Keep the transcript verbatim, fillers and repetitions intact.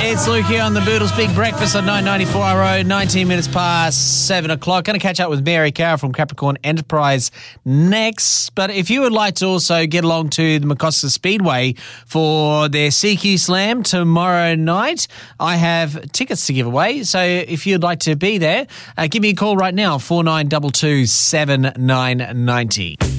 It's Luke here on the Boodles Big Breakfast on nine ninety-four R O, nineteen minutes past seven o'clock. Going to catch up with Mary Carroll from Capricorn Enterprise next. But if you would like to also get along to the McCosker Speedway for their C Q Slam tomorrow night, I have tickets to give away. So if you'd like to be there, uh, give me a call right now, four nine two two, seven nine nine zero.